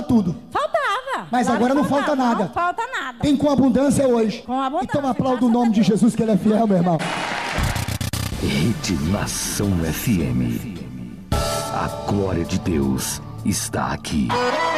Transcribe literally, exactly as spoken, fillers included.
faltava tudo. Faltava. Mas Lá agora não faltava, falta nada. Não falta nada. Tem com abundância hoje. Com abundância. Então aplauda o nome de Jesus, que ele é fiel, meu irmão. Rede Nação F M. A glória de Deus está aqui.